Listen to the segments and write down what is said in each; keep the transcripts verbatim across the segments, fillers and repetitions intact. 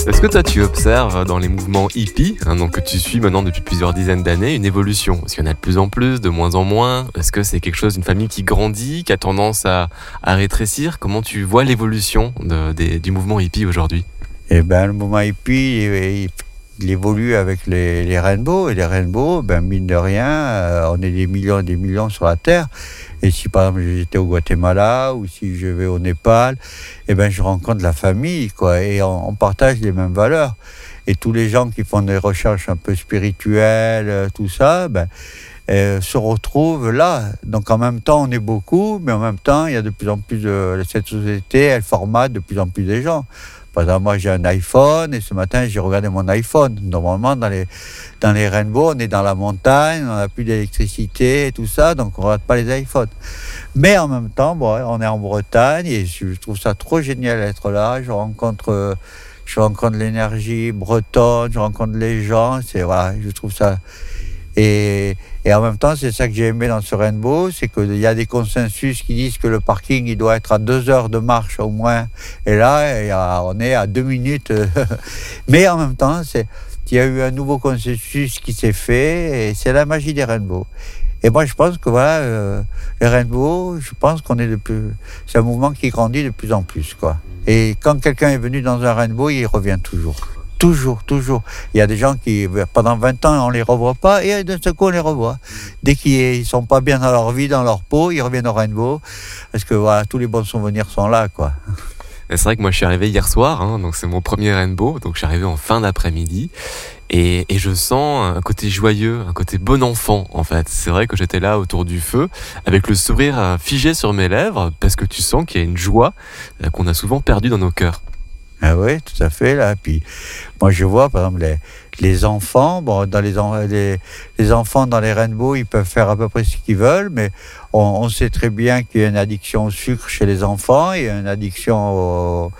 Est-ce que toi tu observes dans les mouvements hippies, hein, donc que tu suis maintenant depuis plusieurs dizaines d'années, une évolution? Est-ce qu'il y en a de plus en plus, de moins en moins? Est-ce que c'est quelque chose, une famille qui grandit, qui a tendance à, à rétrécir? Comment tu vois l'évolution de, des, du mouvement hippie aujourd'hui? Eh ben, le mouvement hippie, il, il évolue avec les, les rainbows. Et les rainbows, ben, mine de rien, euh, on est des millions et des millions sur la Terre. Et si par exemple j'étais au Guatemala ou si je vais au Népal, eh ben, je rencontre la famille, quoi, et on, on partage les mêmes valeurs. Et tous les gens qui font des recherches un peu spirituelles, tout ça, ben, euh, se retrouvent là. Donc en même temps, on est beaucoup, mais en même temps, il y a de plus en plus de cette société, elle formate de plus en plus de gens. Par exemple, moi j'ai un iPhone et ce matin j'ai regardé mon iPhone. Normalement, dans les, dans les rainbows, on est dans la montagne, on n'a plus d'électricité et tout ça, donc on ne regarde pas les iPhones. Mais en même temps, bon, on est en Bretagne et je trouve ça trop génial d'être là. Je rencontre, je rencontre l'énergie bretonne, je rencontre les gens, c'est, voilà, je trouve ça. Et, et en même temps, c'est ça que j'ai aimé dans ce rainbow, c'est qu'il y a des consensus qui disent que le parking, il doit être à deux heures de marche au moins. Et là, il y a, on est à deux minutes. Mais en même temps, c'est, il y a eu un nouveau consensus qui s'est fait, et c'est la magie des rainbows. Et moi, je pense que voilà, euh, les rainbows, je pense qu'on est de plus, c'est un mouvement qui grandit de plus en plus, quoi. Et quand quelqu'un est venu dans un rainbow, il revient toujours. Toujours, toujours. Il y a des gens qui, pendant vingt ans, on ne les revoit pas, et d'un seul coup, on les revoit. Dès qu'ils ne sont pas bien dans leur vie, dans leur peau, ils reviennent au rainbow, parce que voilà, tous les bons souvenirs sont là, quoi. Et c'est vrai que moi, je suis arrivé hier soir, hein, donc c'est mon premier rainbow, donc je suis arrivé en fin d'après-midi, et, et je sens un côté joyeux, un côté bon enfant, en fait. C'est vrai que j'étais là autour du feu, avec le sourire figé sur mes lèvres, parce que tu sens qu'il y a une joie qu'on a souvent perdue dans nos cœurs. Ah oui, tout à fait, là. Puis, moi, je vois, par exemple, les, les enfants, bon, dans les, les, les enfants dans les rainbows, ils peuvent faire à peu près ce qu'ils veulent, mais on, on sait très bien qu'il y a une addiction au sucre chez les enfants, il y a une addiction au,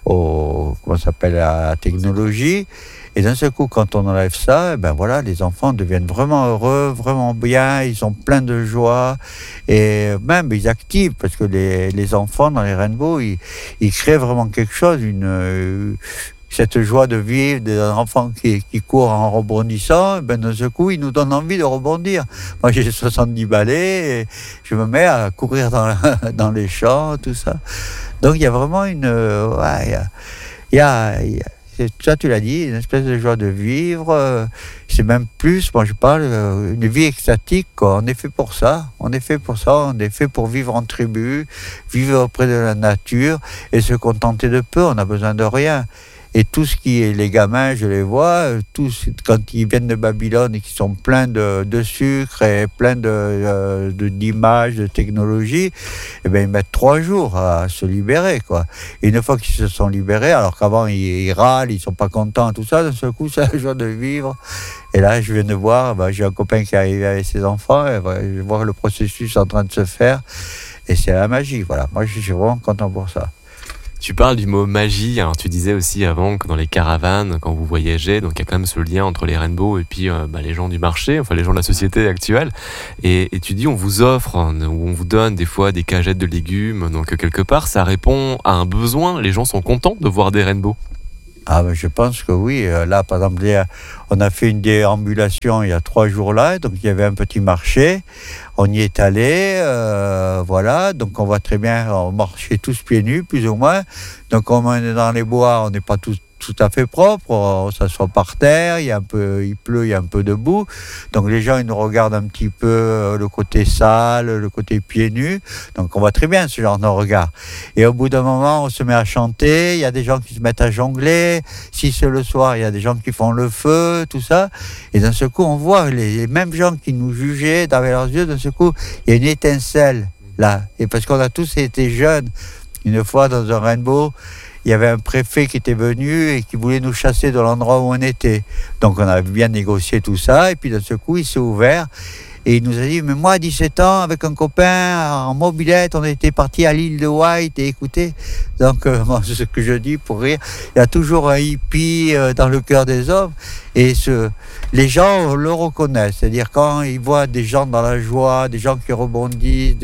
au comment ça s'appelle, à la technologie. Et d'un seul coup, quand on enlève ça, ben voilà, les enfants deviennent vraiment heureux, vraiment bien, ils sont pleins de joie, et même ils activent, parce que les, les enfants dans les rainbows, ils, ils créent vraiment quelque chose, une, cette joie de vivre, des enfants qui, qui courent en rebondissant, ben d'un seul coup, ils nous donnent envie de rebondir. Moi, j'ai soixante-dix balais, et je me mets à courir dans, dans les champs, tout ça. Donc, il y a vraiment une... Ouais, il y a... Il y a, il y a ça, tu l'as dit, une espèce de joie de vivre. Euh, c'est même plus, moi je parle, euh, une vie extatique, quoi. On est fait pour ça. On est fait pour ça. On est fait pour vivre en tribu, vivre auprès de la nature et se contenter de peu. On n'a besoin de rien. Et tout ce qui est les gamins, je les vois, tous quand ils viennent de Babylone et qui sont pleins de, de sucre et pleins de, euh, de, d'images, de technologies, eh bien, ils mettent trois jours à se libérer, quoi. Et une fois qu'ils se sont libérés, alors qu'avant ils, ils râlent, ils sont pas contents, tout ça, d'un seul coup, c'est la joie de vivre. Et là, je viens de voir, ben, j'ai un copain qui est arrivé avec ses enfants, et ben, je vois le processus en train de se faire, et c'est la magie, voilà. Moi, je suis vraiment content pour ça. Tu parles du mot magie, alors tu disais aussi avant que dans les caravanes, quand vous voyagez, donc il y a quand même ce lien entre les rainbows et puis euh, bah, les gens du marché, enfin les gens de la société actuelle, et, et tu dis on vous offre, ou on vous donne des fois des cagettes de légumes, donc quelque part ça répond à un besoin, les gens sont contents de voir des rainbows. Ah ben je pense que oui. Là, par exemple, on a fait une déambulation il y a trois jours là, donc il y avait un petit marché. On y est allé, euh, voilà. Donc on voit très bien, on marchait tous pieds nus, plus ou moins. Donc comme on est dans les bois, on n'est pas tous tout à fait propre, on s'assoit par terre, il y a un peu, il pleut, il y a un peu de boue. Donc les gens, ils nous regardent un petit peu le côté sale, le côté pieds nus. Donc on voit très bien ce genre de regard. Et au bout d'un moment, on se met à chanter, il y a des gens qui se mettent à jongler. Si c'est le soir, il y a des gens qui font le feu, tout ça. Et d'un seul coup, on voit les, les mêmes gens qui nous jugeaient avec leurs yeux, d'un seul coup, il y a une étincelle là. Et parce qu'on a tous été jeunes, une fois dans un rainbow, il y avait un préfet qui était venu et qui voulait nous chasser de l'endroit où on était. Donc on a bien négocié tout ça, et puis d'un seul coup, il s'est ouvert, et il nous a dit, mais moi, à dix-sept ans, avec un copain, en mobilette, on était parti à l'île de White, et écoutez, donc euh, moi, c'est ce que je dis pour rire, il y a toujours un hippie euh, dans le cœur des hommes, et ce, les gens le reconnaissent, c'est-à-dire quand ils voient des gens dans la joie, des gens qui rebondissent, des,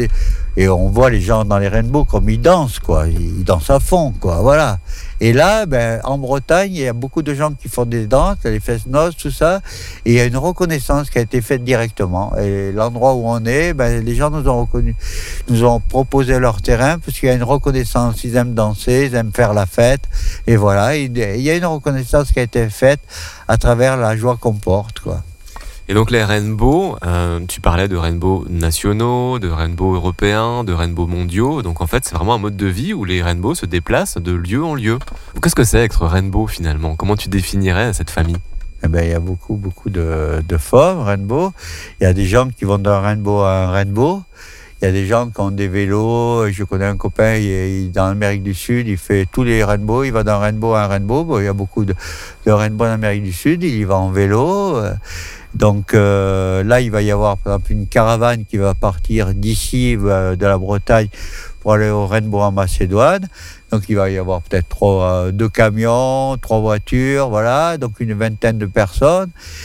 Et on voit les gens dans les rainbows comme ils dansent, quoi. Ils dansent à fond, quoi. Voilà. Et là, ben, en Bretagne, il y a beaucoup de gens qui font des danses, les fest-noz, tout ça. Et il y a une reconnaissance qui a été faite directement. Et l'endroit où on est, ben, les gens nous ont reconnus, nous ont proposé leur terrain parce qu'il y a une reconnaissance. Ils aiment danser, ils aiment faire la fête. Et voilà. Il y a une reconnaissance qui a été faite à travers la joie qu'on porte, quoi. Et donc les rainbows, euh, tu parlais de rainbows nationaux, de rainbows européens, de rainbows mondiaux. Donc en fait, c'est vraiment un mode de vie où les rainbows se déplacent de lieu en lieu. Qu'est-ce que c'est être rainbow finalement? Comment tu définirais cette famille? Eh ben, il y a beaucoup, beaucoup de, de formes, rainbow. Il y a des gens qui vont d'un rainbow à un rainbow. Il y a des gens qui ont des vélos. Je connais un copain, il est dans l'Amérique du Sud, il fait tous les rainbows, il va d'un rainbow à un rainbow. Bon, il y a beaucoup de, de rainbows en Amérique du Sud, il y va en vélo. Donc euh, là, il va y avoir par exemple une caravane qui va partir d'ici, euh, de la Bretagne, pour aller au rainbow en Macédoine. Donc il va y avoir peut-être trois, euh, deux camions, trois voitures, voilà, donc une vingtaine de personnes.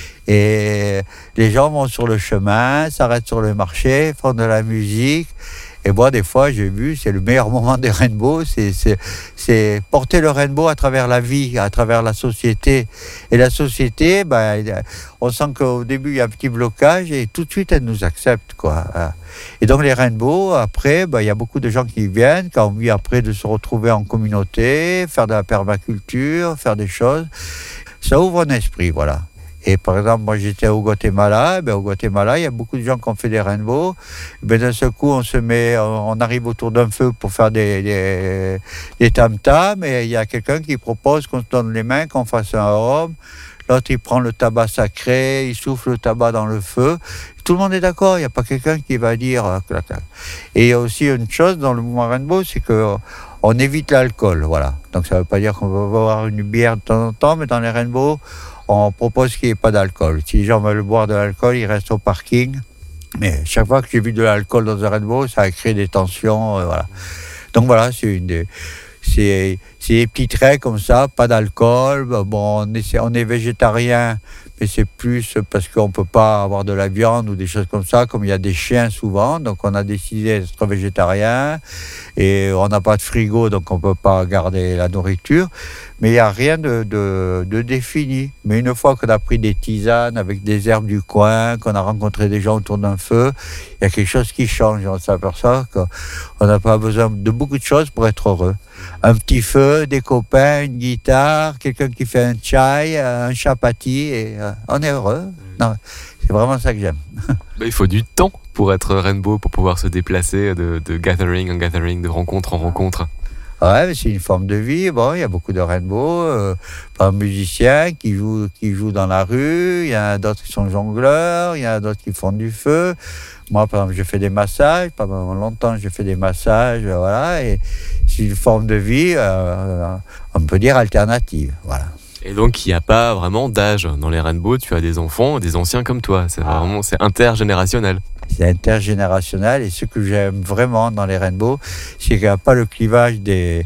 Et les gens vont sur le chemin, s'arrêtent sur le marché, font de la musique. Et moi, des fois, j'ai vu, c'est le meilleur moment des rainbows, c'est, c'est, c'est porter le rainbow à travers la vie, à travers la société. Et la société, ben, on sent qu'au début, il y a un petit blocage et tout de suite, elle nous accepte, quoi. Et donc, les rainbows, après, ben, il y a beaucoup de gens qui viennent, qui ont envie après de se retrouver en communauté, faire de la permaculture, faire des choses. Ça ouvre un esprit, voilà. Et par exemple, moi j'étais au Guatemala, ben, au Guatemala, il y a beaucoup de gens qui ont fait des rainbows. Ben, d'un seul coup, on se met, on arrive autour d'un feu pour faire des, des, des tam-tams, et il y a quelqu'un qui propose qu'on se donne les mains, qu'on fasse un homme. L'autre, il prend le tabac sacré, il souffle le tabac dans le feu. Tout le monde est d'accord, il n'y a pas quelqu'un qui va dire... Et il y a aussi une chose dans le mouvement rainbow, c'est qu'on évite l'alcool, voilà. Donc ça ne veut pas dire qu'on va boire une bière de temps en temps, mais dans les rainbows, on propose qu'il n'y ait pas d'alcool. Si les gens veulent boire de l'alcool, ils restent au parking. Mais chaque fois que j'ai vu de l'alcool dans un rainbow, ça a créé des tensions, euh, voilà. Donc voilà, c'est une des... C'est, c'est des petits traits comme ça, pas d'alcool. Bon, on, essaie, on est végétarien, mais c'est plus parce qu'on ne peut pas avoir de la viande ou des choses comme ça, comme il y a des chiens souvent. Donc on a décidé d'être végétarien et on n'a pas de frigo, donc on ne peut pas garder la nourriture. Mais il n'y a rien de, de, de défini. Mais une fois qu'on a pris des tisanes avec des herbes du coin, qu'on a rencontré des gens autour d'un feu, il y a quelque chose qui change. On s'aperçoit qu'on n'a pas besoin de beaucoup de choses pour être heureux. Un petit feu, des copains, une guitare, quelqu'un qui fait un chai, un chapati, et euh, on est heureux. Non, c'est vraiment ça que j'aime. Bah, il faut du temps pour être rainbow, pour pouvoir se déplacer de, de gathering en gathering, de rencontre en rencontre. Ouais, mais c'est une forme de vie. Bon, il y a beaucoup de rainbows, euh, par musiciens qui jouent, qui jouent dans la rue. Il y en a d'autres qui sont jongleurs. Il y en a d'autres qui font du feu. Moi, par exemple, je fais des massages. Pendant longtemps, j'ai fait des massages. Voilà, et c'est une forme de vie, euh, on peut dire alternative. Voilà. Et donc, il n'y a pas vraiment d'âge dans les rainbows. Tu as des enfants, des anciens comme toi. C'est Ah. vraiment, c'est intergénérationnel. C'est intergénérationnel et ce que j'aime vraiment dans les rainbows, c'est qu'il n'y a pas le clivage des,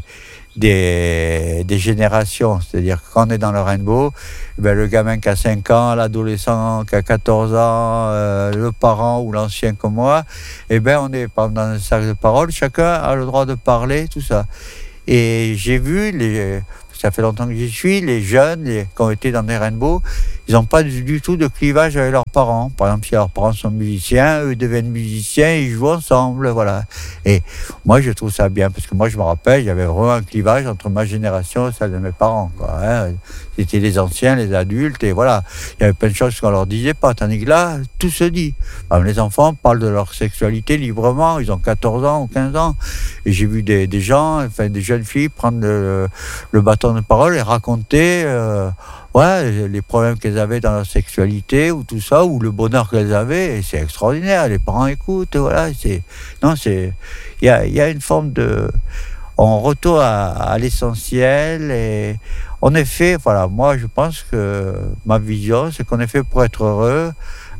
des, des générations. C'est-à-dire que quand on est dans le rainbow, ben le gamin qui a cinq ans, l'adolescent qui a quatorze ans, euh, le parent ou l'ancien comme moi, eh ben on est par exemple, dans un cercle de parole, chacun a le droit de parler, tout ça. Et j'ai vu, les, ça fait longtemps que j'y suis, les jeunes les, qui ont été dans des rainbows, ils n'ont pas du, du tout de clivage avec leurs parents. Par exemple, si leurs parents sont musiciens, eux deviennent musiciens, ils jouent ensemble, voilà. Et moi, je trouve ça bien, parce que moi, je me rappelle, il y avait vraiment un clivage entre ma génération et celle de mes parents, quoi, hein. C'était les anciens, les adultes, et voilà. Il y avait plein de choses qu'on leur disait pas, tandis que là, tout se dit. Enfin, les enfants parlent de leur sexualité librement, ils ont quatorze ans ou quinze ans. Et j'ai vu des, des gens, enfin, des jeunes filles prendre le, le bâton de parole et raconter euh, ouais, les problèmes qu'elles avaient dans leur sexualité ou tout ça, ou le bonheur qu'elles avaient. Et c'est extraordinaire, les parents écoutent, voilà. C'est, non, c'est, il y a, y a une forme de... On retourne à, à l'essentiel et on est fait, voilà, moi je pense que ma vision, c'est qu'on est fait pour être heureux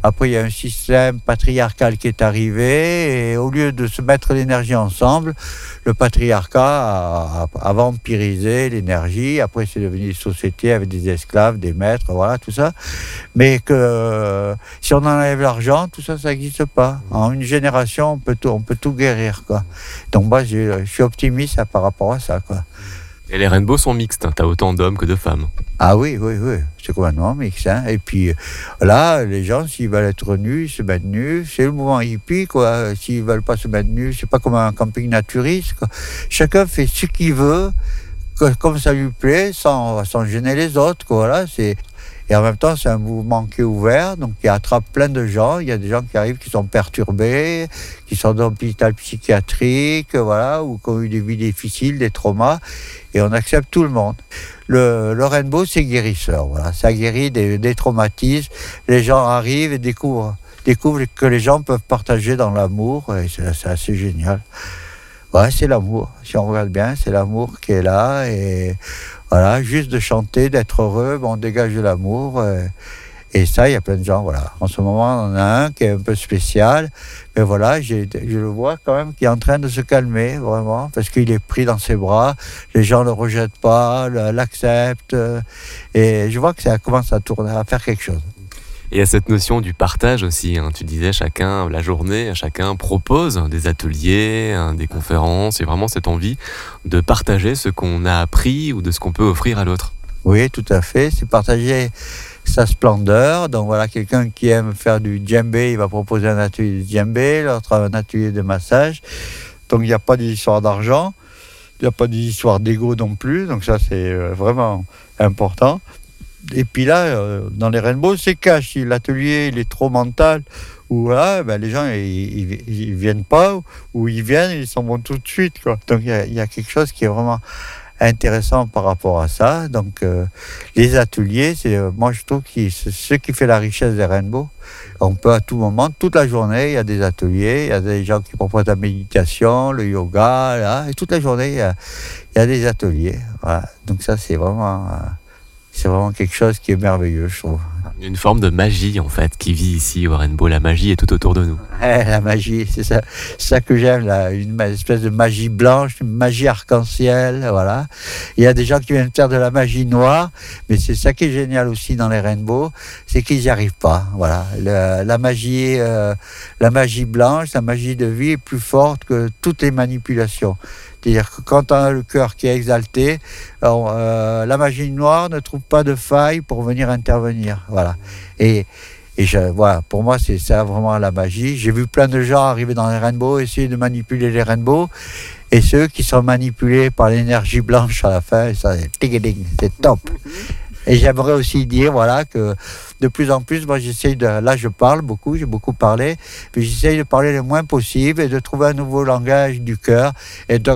Après, il y a un système patriarcal qui est arrivé et au lieu de se mettre l'énergie ensemble, le patriarcat a, a, a vampirisé l'énergie. Après, c'est devenu des sociétés avec des esclaves, des maîtres, voilà, tout ça. Mais que euh, si on enlève l'argent, tout ça, ça n'existe pas. En une génération, on peut tout, on peut tout guérir, quoi. Donc moi, je, je suis optimiste par rapport à ça, quoi. Et les rainbows sont mixtes, hein. T'as autant d'hommes que de femmes. Ah oui, oui, oui, c'est complètement mixte. Hein. Et puis là, les gens, s'ils veulent être nus, ils se mettent nus. C'est le mouvement hippie, quoi. S'ils veulent pas se mettre nus, c'est pas comme un camping naturiste, quoi. Chacun fait ce qu'il veut, comme ça lui plaît, sans, sans gêner les autres, quoi. Voilà, c'est... Et en même temps, c'est un mouvement qui est ouvert, donc qui attrape plein de gens. Il y a des gens qui arrivent qui sont perturbés, qui sont dans l'hôpital psychiatrique, voilà, ou qui ont eu des vies difficiles, des traumas. Et on accepte tout le monde. Le, le rainbow, c'est guérisseur, voilà. Ça guérit des, des traumatismes. Les gens arrivent et découvrent, découvrent que les gens peuvent partager dans l'amour. Et c'est, c'est assez génial. Ouais, c'est l'amour. Si on regarde bien, c'est l'amour qui est là. Et voilà, juste de chanter, d'être heureux, bon, on dégage de l'amour. Euh, et ça, il y a plein de gens, voilà. En ce moment, on en a un qui est un peu spécial. Mais voilà, j'ai, je le vois quand même qui est en train de se calmer, vraiment, parce qu'il est pris dans ses bras. Les gens ne le rejettent pas, l'acceptent. Euh, et je vois que ça commence à tourner, à faire quelque chose. Et il y a cette notion du partage aussi, hein. Tu disais, chacun, la journée, chacun propose des ateliers, hein, des conférences, et vraiment cette envie de partager ce qu'on a appris ou de ce qu'on peut offrir à l'autre. Oui, tout à fait. C'est partager sa splendeur. Donc voilà, quelqu'un qui aime faire du djembé, il va proposer un atelier de djembé, l'autre un atelier de massage. Donc il n'y a pas d'histoire d'argent, il n'y a pas d'histoire d'ego non plus. Donc ça, c'est vraiment important. Et puis là, euh, dans les rainbows, c'est cash. Si l'atelier il est trop mental, ou voilà, ben les gens ils, ils, ils viennent pas, ou ils viennent, ils s'en vont tout de suite, quoi. Donc il y a, il y a quelque chose qui est vraiment intéressant par rapport à ça. Donc euh, les ateliers, c'est euh, moi je trouve que c'est ce qui fait la richesse des rainbows. On peut à tout moment, toute la journée, il y a des ateliers, il y a des gens qui proposent la méditation, le yoga, là, et toute la journée il y a, il y a des ateliers. Voilà. Donc ça c'est vraiment euh, c'est vraiment quelque chose qui est merveilleux, je trouve. Une forme de magie, en fait, qui vit ici au Rainbow. La magie est tout autour de nous. Ouais, la magie, c'est ça, c'est ça que j'aime, là, une espèce de magie blanche, une magie arc-en-ciel, voilà. Il y a des gens qui viennent faire de la magie noire, mais c'est ça qui est génial aussi dans les rainbows, c'est qu'ils n'y arrivent pas, voilà. Le, la magie, euh, la magie blanche, la magie de vie est plus forte que toutes les manipulations. C'est-à-dire que quand on a le cœur qui est exalté, alors, euh, la magie noire ne trouve pas de faille pour venir intervenir. Voilà. Et, et je, voilà, pour moi, c'est ça vraiment la magie. J'ai vu plein de gens arriver dans les rainbows, essayer de manipuler les rainbows. Et ceux qui sont manipulés par l'énergie blanche à la fin, ça, c'est top. Et j'aimerais aussi dire, voilà, que de plus en plus, moi j'essaye de, là je parle beaucoup, j'ai beaucoup parlé, mais j'essaye de parler le moins possible et de trouver un nouveau langage du cœur et de,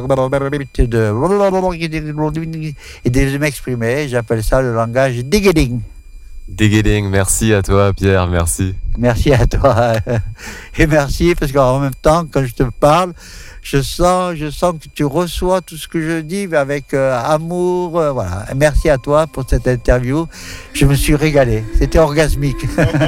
de, et de m'exprimer. J'appelle ça le langage digging. Digging, merci à toi Pierre, merci. Merci à toi. Et merci parce qu'en même temps, quand je te parle, je sens, je sens que tu reçois tout ce que je dis avec euh, amour. Euh, voilà. Merci à toi pour cette interview. Je me suis régalé. C'était orgasmique.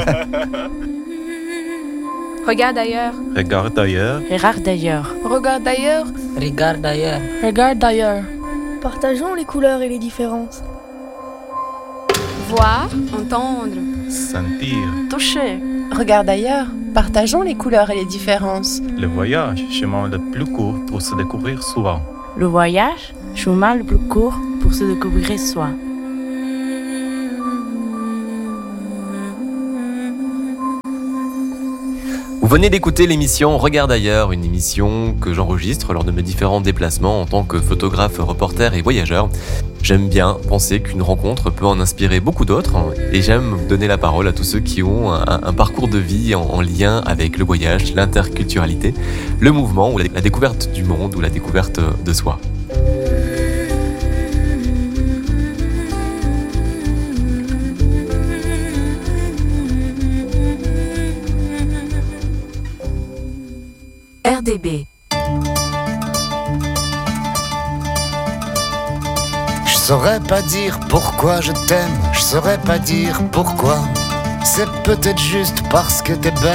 Regarde ailleurs. Regarde ailleurs. Regarde d'ailleurs. Regarde ailleurs. Regarde d'ailleurs. Regarde ailleurs. Partageons les couleurs et les différences. Voir, entendre, Sentir. Toucher. Regarde ailleurs. Partageons les couleurs et les différences. Le voyage, chemin le plus court pour se découvrir soi. Le voyage, chemin le plus court pour se découvrir soi. Vous venez d'écouter l'émission Regarde ailleurs, une émission que j'enregistre lors de mes différents déplacements en tant que photographe, reporter et voyageur. J'aime bien penser qu'une rencontre peut en inspirer beaucoup d'autres et j'aime donner la parole à tous ceux qui ont un, un parcours de vie en, en lien avec le voyage, l'interculturalité, le mouvement ou la, la découverte du monde ou la découverte de soi. R D B. Je saurais pas dire pourquoi je t'aime, je saurais pas dire pourquoi. c'est peut-être juste parce que t'es belle.